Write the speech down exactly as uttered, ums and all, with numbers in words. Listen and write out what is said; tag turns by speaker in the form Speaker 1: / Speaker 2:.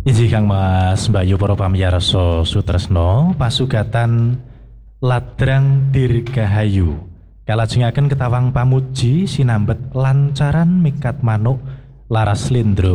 Speaker 1: Injih Kang Mas Mbayu para pamiyarsa sutresna pasugatan Ladrang Dirgahayu kalajengaken ketawang pamuji sinambet lancaran mikat manuk laras slendro